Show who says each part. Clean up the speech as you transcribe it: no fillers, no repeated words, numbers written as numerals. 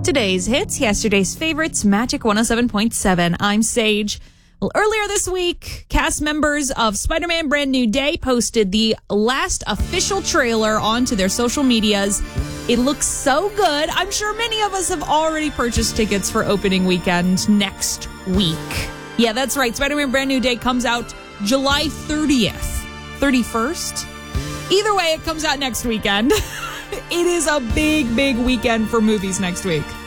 Speaker 1: Today's hits, yesterday's favorites, Magic 107.7. I'm Sage. Well, earlier this week, cast members of Spider-Man Brand New Day posted the last official trailer onto their social medias. It looks so good. I'm sure many of us have already purchased tickets for opening weekend next week. Yeah, that's right. Spider-Man Brand New Day comes out July 30th. 31st? Either way, it comes out next weekend. It is a big, big weekend for movies next week.